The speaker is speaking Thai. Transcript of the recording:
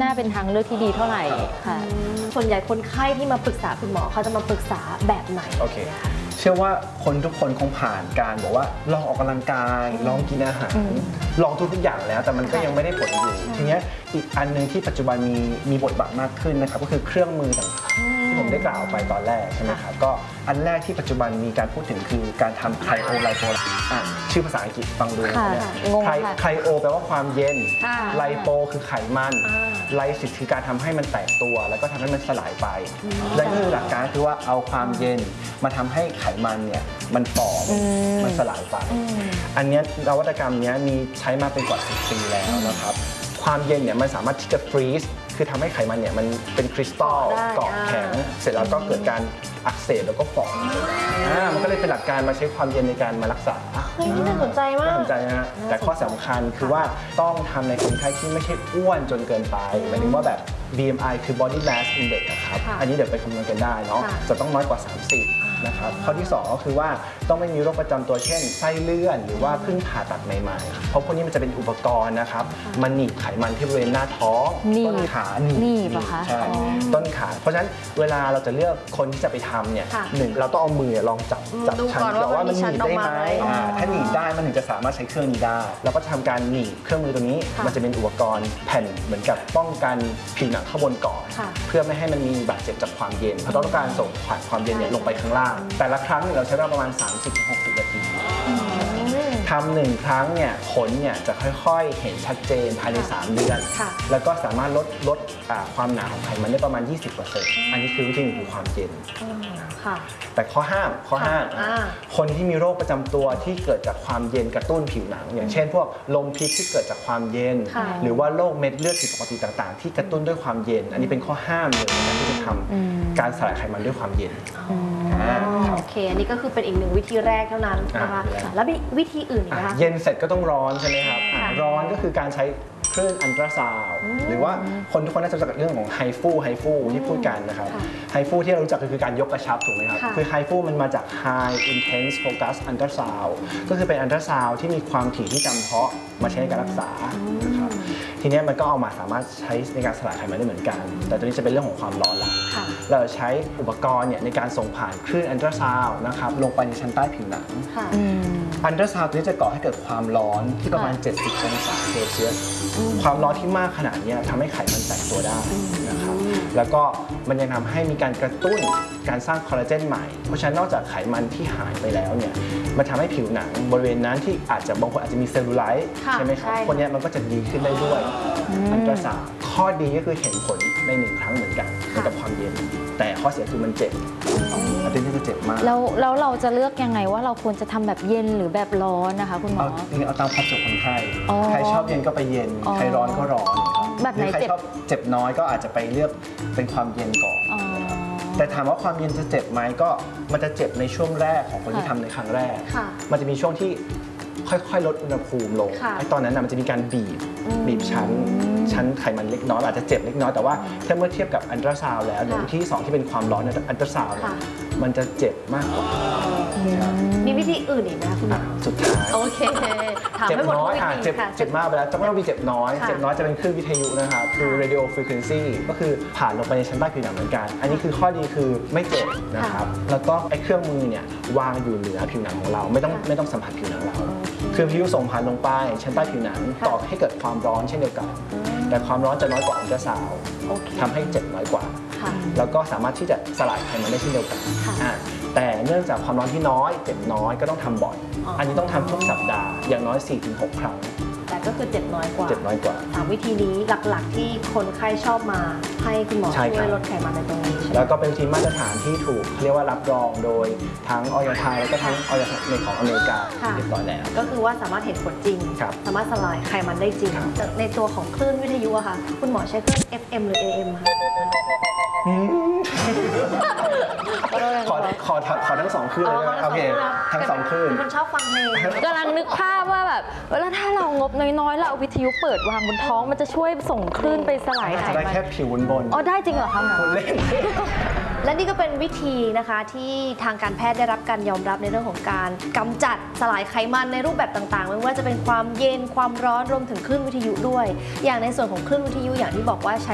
น่าเป็นทางเลือกที่ดีเท่าไหร่ค่ะส่วนใหญ่คนไข้ที่มาปรึกษาคุณหมอเขาจะมาปรึกษาแบบไหนโอเคเชื่อว่าคนทุกคนคงผ่านการบอกว่าลองออกกำลังกายลองกินอาหารลองทุกอย่างแล้วแต่มันก็ยังไม่ได้ผลอยู่ทีนี้อีกอันนึงที่ปัจจุบันมีบทบาทมากขึ้นนะครับก็คือเครื่องมือต่างๆที่ผมได้กล่าวไปตอนแรกใช่ไหมครับก็อันแรกที่ปัจจุบันมีการพูดถึงคือการทำไครโอไลโปชื่อภาษาอังกฤษฟังดูเนี่ยไครโอแปลว่าความเย็นไลโปคือไขมันไลซิสคือการทำให้มันแตกตัวแล้วก็ทำให้มันสลายไปและนี่คือหลักการคือว่าเอาความเย็นมาทำให้ไขมันเนี่ยมันฝ่อมันสลายไปอันนี้นวัตกรรมนี้มีใช้มาเป็นกว่า10 ปีแล้วนะครับความเย็นเนี่ยมันสามารถที่จะฟรีซคือทำให้ไขมันเนี่ยมันเป็นคริสตัลเกาะแข็งเสร็จแล้วก็เกิดการอักเสบแล้วก็ฝ่อมันก็เลยเป็นหลักการมาใช้ความเย็นในการมารักษานี่น่าสนใจมากน่าสนใจนะฮะแต่ข้อสำคัญคือว่าต้องทำในคนไข้ที่ไม่ใช่อ้วนจนเกินไปหมายถึงว่าแบบ BMI คือ Body Mass Index ครับอันนี้เดี๋ยวไปคำนวณกันได้เนาะจะต้องน้อยกว่า30นะครับข้อที่2ก็คือว่าต้องไม่มีโรคประจำตัวเช่นไส้เลื่อนหรือว่าเพิ่งผ่าตัดใหม่ๆเพราะพวกนี้มันจะเป็นอุปกรณ์นะครับมันหนีบไขมันที่บริเวณหน้าท้องต้นขาหนีบใช่ต้นขาเพราะฉะนั้นเวลาเราจะเลือกคนที่จะไปทำเนี่ย1เราต้องเอามือลองจับชั้นว่ามันหนีบได้ไหมถ้าหนีบได้มันถึงจะสามารถใช้เครื่องนี้ได้แล้วก็ทำการหนีบเครื่องมือตัวนี้มันจะเป็นอุปกรณ์แผ่นเหมือนกับป้องกันผิวหนังข้างบนก่อนเพื่อไม่ให้มันมีบาดเจ็บจากความเย็นเพราะต้องการส่งผ่านความเย็นลงไปข้างล่างแต่ละครั้งเราใช้เวลาประมาณ 30-60 นาทีทำ1 ครั้งเนี่ยผลเนี่ยจะค่อยๆเห็นชัดเจนภายใน3 เดือนแล้วก็สามารถลดความหนาของไขมันได้ประมาณ 20%อันนี้คือวิธีคือความเย็นแต่ข้อห้ามคนที่มีโรคประจำตัวที่เกิดจากความเย็นกระตุ้นผิวหนังอย่างเช่นพวกลมพิษที่เกิดจากความเย็นหรือว่าโรคเม็ดเลือดผิดปกติต่างๆที่กระตุ้นด้วยความเย็นอันนี้เป็นข้อห้ามเลยในการที่จะทำการสลายไขมันด้วยความเย็นโอเคอันนี้ก็คือเป็นอีก1 วิธีแรกเท่านั้นนะคะแล้วมีวิธีอื่นอีกไหมคะเย็นเสร็จก็ต้องร้อนใช่ไหมครับร้อนก็คือการใช้คลื่นอัลตราซาวด์หรือว่าคนทุกคนน่าจะรู้จักเรื่องของไฮฟูที่พูดกันนะครับไฮฟูที่เรารู้จักก็คือการยกกระชับถูกไหมครับคือไฮฟูมันมาจาก High Intense Focus Ultrasound ก็คือเป็นอัลตราซาวด์ที่มีความถี่ที่จำเพาะมาใช้ในการรักษานะครับทีนี้มันก็เอามาสามารถใช้ในการสลายไขมันได้เหมือนกันแต่ตัวนี้จะเป็นเรื่องของความร้อนละเราใช้อุปกรณ์เนี่ยในการส่งผ่านคลื่นอัลตราซาวด์นะครับลงไปในชั้นใต้ผิวหนังอัลตราซาวด์ตัวนี้จะก่อให้เกิดความร้อนที่ประมาณ70 องศาเซลเซียสความร้อนที่มากขนาดนี้ทำให้ไขมันแตกตัวได้นะครับแล้วก็มันยังทำให้มีการกระตุ้นการสร้างคอลลาเจนใหม่เพราะฉะนั้นนอกจากไขมันที่หายไปแล้วเนี่ยมันทำให้ผิวหนังบริเวณนั้นที่บางคนอาจจะมีเซลลูไลท์ใช่ไหมครับคนนี้มันก็จะดีขึ้นได้ด้วยอัลตราซาวด์ข้อดีก็คือเห็นผลใน1 ครั้งเหมือนกันกับความเย็นแต่ข้อเสียคือมันเจ็บอันนี้จะเจ็บมากแล้วเราจะเลือกยังไงว่าเราควรจะทำแบบเย็นหรือแบบร้อนนะคะคุณหมอเอาตามความสุขของใครชอบเย็นก็ไปเย็นใครร้อนก็ร้อนแบบไหนชอบเจ็บน้อยก็อาจจะไปเลือกเป็นความเย็นก่อนแต่ถามว่าความเย็นจะเจ็บไหมก็มันจะเจ็บในช่วงแรกของคนที่ทำในครั้งแรกมันจะมีช่วงที่ค่อยๆลดอุณหภูมิลงไอ้ตอนนั้นมันจะมีการบีบชั้นไขมันเล็กน้อยอาจจะเจ็บเล็กน้อยแต่ว่าถ้าเมื่อเทียบกับอัลตราซาวด์แล้ววิธีที่2ที่เป็นความร้อนอัลตราซาวด์มันจะเจ็บมากกว่ามีวิธีอื่นอีกไหมคะคุณหมอสุดท้ายโอเคถามให้หมดทุกวิธีเจ็บมากไปแล้วจะไม่ต้องมีเจ็บน้อยจะเป็นคลื่นวิทยุนะครับคือ radio frequency ก็คือผ่านลงไปในชั้นใต้ผิวหนังเหมือนกันอันนี้คือข้อดีคือไม่เจ็บนะครับแล้วก็ไอ้เครื่องมือเนี่ยวางอยู่เหนือผิวหนังของเราไม่ต้องสัมผัสผิวหนังเราคือวิทยุส่งผ่านลงไปชั้นใต้ผิวหนังต่อให้เกิดความร้อนเช่นเดียวกันแต่ความร้อนจะน้อยกว่าอัลตราซาวด์ทำให้เจ็บน้อยกว่าแล้วก็สามารถที่จะสลายไขมันได้เช่นเดียวกันแต่เนื่องจากความร้อนที่น้อยเจ็บน้อยก็ต้องทำบ่อยอันนี้ต้องทำทุกสัปดาห์อย่างน้อย 4-6 ครั้งแต่ก็คือเจ็บน้อยกว่า 3 วิธีนี้หลักๆที่คนไข้ชอบมาให้คุณหมอช่วยลดไขมันในตรงนี้แล้วก็เป็นวิธีมาตรฐานที่ถูกเรียกว่ารับรองโดยทั้งออยไทยแล้วก็ทั้งออยในของอเมริกาเรียบร้อยแล้วก็คือว่าสามารถเห็นผลจริงสามารถสลายไขมันได้จริงในตัวของคลื่นวิทยุอะค่ะคุณหมอใช้เครื่อง FM หรือ AM คะขอทั้ง2 คลื่นเลยโอเคทั้ง2 คลื่นคนชอบฟังเพลงกำลังนึกภาพว่าแบบแล้วถ้าเรางบน้อยๆแล้วเอาวิทยุเปิดวางบนท้องมันจะช่วยส่งคลื่นไปสลายไขมันได้แค่ผิวบนได้จริงเหรอคะหมอเล่นและนี่ก็เป็นวิธีนะคะที่ทางการแพทย์ได้รับการยอมรับในเรื่องของการกำจัดสลายไขมันในรูปแบบต่างๆไม่ว่าจะเป็นความเย็นความร้อนรวมถึงคลื่นวิทยุด้วยอย่างในส่วนของคลื่นวิทยุอย่างที่บอกว่าใช้